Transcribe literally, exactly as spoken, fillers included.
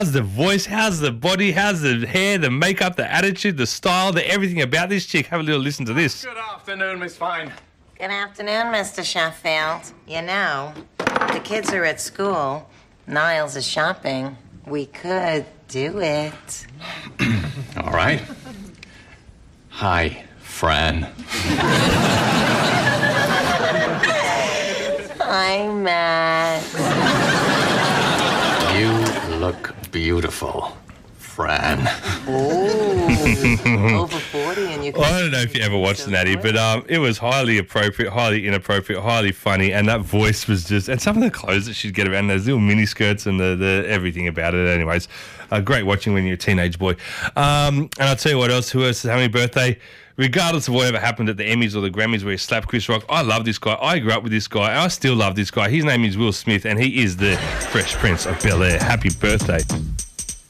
How's the voice? How's the body? How's the hair, the makeup, the attitude, the style, the everything about this chick? Have a little listen to this. Good afternoon, Miss Fine. Good afternoon, Mister Sheffield. You know, the kids are at school. Niles is shopping. We could do it. All right. Hi, Fran. Hi, Matt. You look beautiful, Fran. Ooh, over forty and you can... Well, I don't know if you ever watched Natty, but um, it was highly appropriate, highly inappropriate, highly funny, and that voice was just, and some of the clothes that she'd get around, those little mini skirts and the, the everything about it. Anyways, uh, great watching when you're a teenage boy. Um, and I'll tell you what else. Who else is having a birthday? Regardless of whatever happened at the Emmys or the Grammys where he slapped Chris Rock, I love this guy. I grew up with this guy. I still love this guy. His name is Will Smith, and he is the Fresh Prince of Bel-Air. Happy birthday.